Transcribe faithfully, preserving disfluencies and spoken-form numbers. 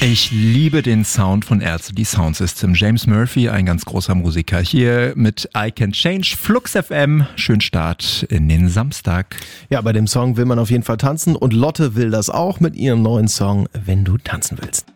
Ich liebe den Sound von R C D Sound System. James Murphy, ein ganz großer Musiker. Hier mit I Can Change, Flux F M. Schönen Start in den Samstag. Ja, bei dem Song will man auf jeden Fall tanzen und Lotte will das auch mit ihrem neuen Song Wenn du tanzen willst.